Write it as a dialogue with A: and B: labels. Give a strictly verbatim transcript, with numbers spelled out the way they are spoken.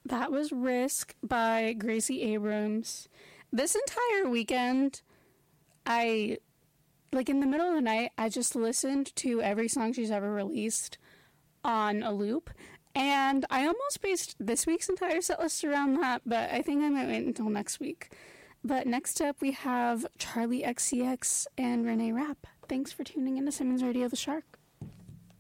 A: That was Risk by Gracie Abrams. This entire weekend, I, like in the middle of the night, I just listened to every song she's ever released on a loop. And I almost based this week's entire set list around that, but I think I might wait until next week. But next up, we have Charlie X C X and Renee Rapp. Thanks for tuning in to Simmons Radio the Shark.